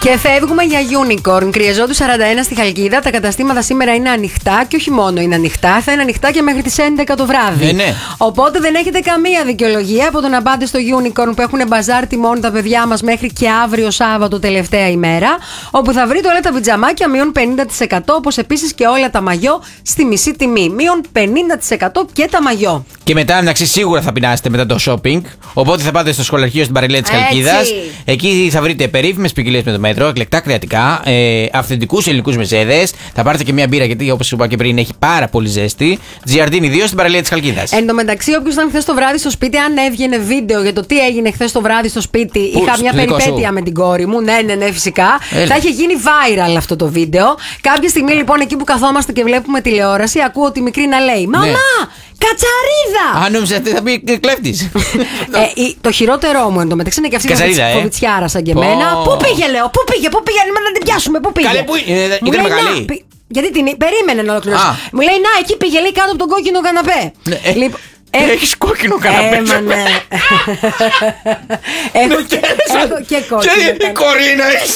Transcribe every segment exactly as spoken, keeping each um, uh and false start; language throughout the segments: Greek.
Και φεύγουμε για Unicorn. Κρυεζόντου σαράντα ένα στη Χαλκίδα. Τα καταστήματα σήμερα είναι ανοιχτά και όχι μόνο είναι ανοιχτά, θα είναι ανοιχτά και μέχρι τις έντεκα το βράδυ. Ναι, ναι. Οπότε δεν έχετε καμία δικαιολογία από το να πάτε στο Unicorn που έχουν μπαζάρ τιμών τα παιδιά μας μέχρι και αύριο Σάββατο, τελευταία ημέρα. Όπου θα βρείτε όλα τα πιτζαμάκια μείον πενήντα τοις εκατό, όπως επίσης και όλα τα μαγιό στη μισή τιμή. Μείον πενήντα τοις εκατό και τα μαγιό. Και μετά, εντάξει, σίγουρα θα πεινάσετε μετά το shopping. Οπότε θα πάτε στο σχολαρχείο στην παραλία της Χαλκίδας. Εκεί θα βρείτε περίφημες ποικιλίες με το μέτρο, εκλεκτά κρεατικά, ε, αυθεντικούς ελληνικούς μεσέδες. Θα πάρετε και μια μπύρα, γιατί όπως είπα και πριν έχει πάρα πολύ ζέστη. Τζιαρντίνι δύο στην παραλία της Χαλκίδας. Εν τω μεταξύ, όποιος ήταν χθες το βράδυ στο σπίτι, αν έβγαινε βίντεο για το τι έγινε χθες το βράδυ στο σπίτι, Πού, είχα μια περιπέτεια με την κόρη μου. Ναι, ναι, ναι, φυσικά. Έλε. Θα είχε γίνει viral αυτό το βίντεο. Κάποια στιγμή λοιπόν, εκεί που καθόμαστε και βλέπουμε τηλεόραση, ακούω τη μικρή να λέει: Μαμά! Ναι. Κατσαρίδα! Αν νόμιζα ότι θα πει κλέφτης. ε, το χειρότερό μου εντωμεταξύ είναι και αυτή η ε. φοβητσιάρα σαν και εμένα. Oh. Πού πήγε, λέω, πού πήγε, πού πήγε, να την πιάσουμε, πού πήγε. Καλέ, πού είναι, ήταν μεγάλη. Να, γιατί την περίμενε να ολοκληρώσει. Ah. Μου λέει, να, εκεί πήγε, λέει, κάτω από τον κόκκινο καναπέ. Ναι, ε, λοιπόν, ε, έχεις κόκκινο καναπέ. Έμα, ναι. Έχω και, έχω και κόκκινο. Και η κορίνα είσαι.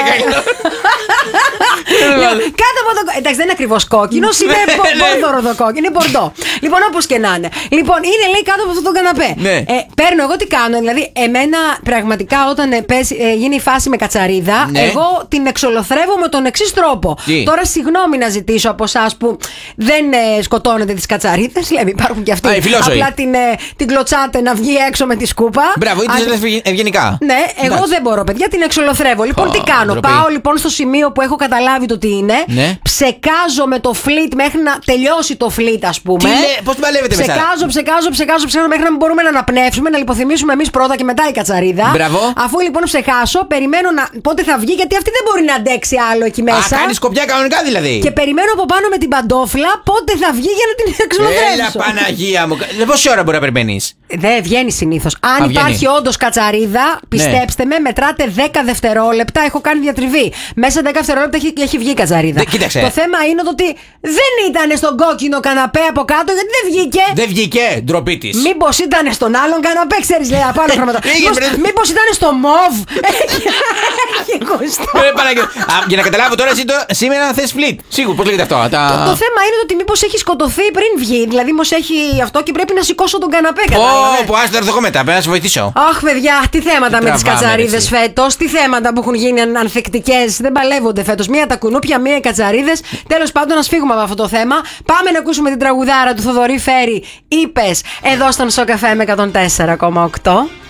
Κάτω από το. Εντάξει, δεν είναι ακριβώς κόκκινος, είναι μπορδόρο κόκκινο, είναι μπορντό. Λοιπόν, όπως και να είναι. Λοιπόν, είναι, λέει, κάτω από αυτόν τον καναπέ. Παίρνω εγώ τι κάνω, δηλαδή, εμένα πραγματικά όταν γίνει η φάση με κατσαρίδα, εγώ την εξολοθρεύω με τον εξής τρόπο. Τώρα, συγγνώμη να ζητήσω από εσάς που δεν σκοτώνετε τις κατσαρίδες, λέμε, υπάρχουν και αυτοί. Απλά την, την κλωτσάτε να βγει έξω με τη σκούπα. Μπράβο, είτε ευγενικά. Ναι, εγώ εντάξει. δεν μπορώ, παιδιά, την εξολοθρεύω. Λοιπόν, oh, τι κάνω. Ντροπή. Πάω λοιπόν στο σημείο που έχω καταλάβει το τι είναι. Ναι. Ψεκάζω με το φλιτ μέχρι να τελειώσει το φλιτ, ας πούμε. Πώς παλεύετε μέσα. Ψεκάζω, ψεκάζω, ψεκάζω, ψεκάζω μέχρι να μην μπορούμε να αναπνεύσουμε, να λιποθυμίσουμε εμείς πρώτα και μετά η κατσαρίδα. Μπράβο. Αφού λοιπόν ψεκάσω, περιμένω να... πότε θα βγει, γιατί αυτή δεν μπορεί να αντέξει άλλο εκεί μέσα. Α, κάνει σκοπιά κανονικά δηλαδή. Και περιμένω από πάνω με την παντόφλα πότε θα βγει για να την εξολοθρεύσω. Έλα, Παναγία μου. Πόση ώρα μπορεί να περιμένεις. Δεν βγαίνει συνήθως. Αν Α, υπάρχει όντως κατσαρίδα, πιστέψτε ναι. με, μετράτε δέκα δευτερόλεπτα. Έχω κάνει διατριβή. Μέσα σε δέκα δευτερόλεπτα έχει, έχει βγει η κατσαρίδα. Δε, κοίταξε. Το θέμα είναι ότι δεν ήταν στον κόκκινο καναπέ από κάτω, γιατί δεν βγήκε. Δεν βγήκε, ντροπή της. Μήπως ήταν στον άλλον καναπέ, ξέρεις, λέει από άλλο χρώματα. Μήπως ήταν στο μοβ. Έχει γουστό. Για να καταλάβω τώρα, εσύ σήμερα θες φλιτ. Σίγουρα, πώς λέγεται αυτό. Το θέμα είναι ότι μήπως έχει σκοτωθεί πριν βγει. Δηλαδή, μήπως έχει αυτό και πρέπει να σηκώσω τον καναπέ. Ω, που άστο, έρθω εγώ μετά, πρέπει να σε βοηθήσω. Αχ, παιδιά, τι θέματα με τις κατσαρίδες φέτος, τι θέματα που έχουν γίνει ανθεκτικές, δεν παλεύονται φέτος. Μία τα κουνούπια, μία οι κατσαρίδες. Τέλος πάντων, να φύγουμε από αυτό το θέμα. Πάμε να ακούσουμε την τραγουδάρα του Θοδωρή Φέρη. Είπες, εδώ στον Σοκαφέ με εκατόν τέσσερα κόμμα οκτώ.